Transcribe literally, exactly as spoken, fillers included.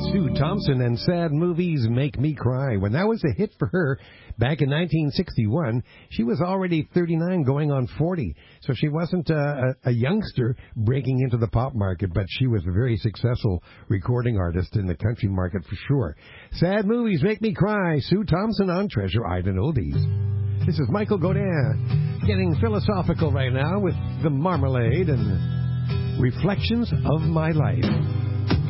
Sue Thompson and Sad Movies Make Me Cry. When that was a hit for her back in nineteen sixty-one, she was already thirty-nine going on forty. So she wasn't a, a, a youngster breaking into the pop market, but she was a very successful recording artist in the country market for sure. Sad Movies Make Me Cry. Sue Thompson on Treasure Island Oldies. This is Michael Godin getting philosophical right now with The Marmalade and Reflections of My Life.